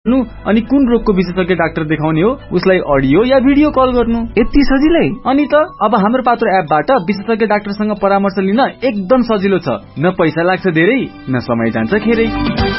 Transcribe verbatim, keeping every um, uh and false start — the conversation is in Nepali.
अनि कुन रोगको विशेषज्ञ डाक्टर देखाउने हो उसलाई अडियो या भिडियो कल गर्नु। यति सजिलै? अनि त अब हाम्रो पात्रो एपबाट विशेषज्ञ डाक्टरसँग परामर्श लिन एकदम सजिलो छ। न पैसा लाग्छ धेरै, न समय जान्छ खेरै।